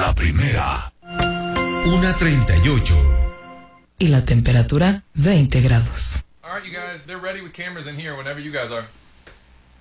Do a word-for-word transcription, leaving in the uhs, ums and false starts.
La primera. una treinta y ocho. Y la temperatura veinte grados. All right, you guys, they're ready with cameras in here whenever you guys are.